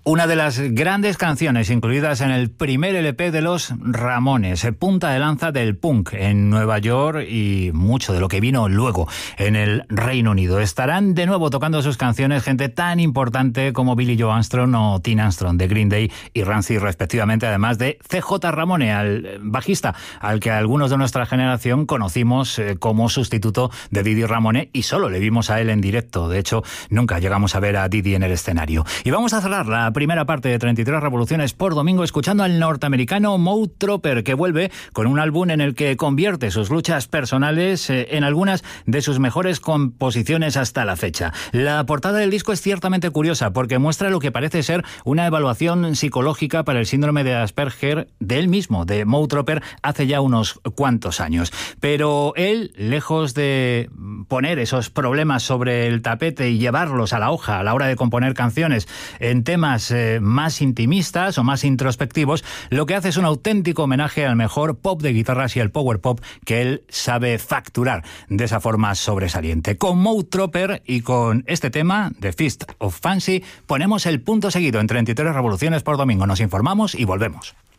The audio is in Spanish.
Una de las grandes canciones incluidas en el primer LP de los Ramones, punta de lanza del punk en Nueva York y mucho de lo que vino luego en el Reino Unido. Estarán de nuevo tocando sus canciones gente tan importante como Billie Joe Armstrong o Tina Armstrong de Green Day y Rancid respectivamente, además de CJ Ramone, al bajista al que algunos de nuestra generación conocimos como sustituto de Didi Ramone y solo le vimos a él en directo. De hecho, nunca llegamos a ver a Didi en el escenario. Y vamos a cerrar la primera parte de 33 Revoluciones por domingo escuchando al norteamericano Moe Tropper, que vuelve con un álbum en el que convierte sus luchas personales en algunas de sus mejores composiciones hasta la fecha. La portada del disco es ciertamente curiosa porque muestra lo que parece ser una evaluación psicológica para el síndrome de Asperger de él mismo, de Moe Tropper, hace ya unos cuantos años. Pero él, lejos de poner esos problemas sobre el tapete y llevarlos a la hoja a la hora de componer canciones en temas más intimistas o más introspectivos, lo que hace es un auténtico homenaje al mejor pop de guitarras y al power pop que él sabe facturar de esa forma sobresaliente. Con Moe Tropper y con este tema, The Fist of Fancy, ponemos el punto seguido en 33 Revoluciones por domingo. Nos informamos y volvemos.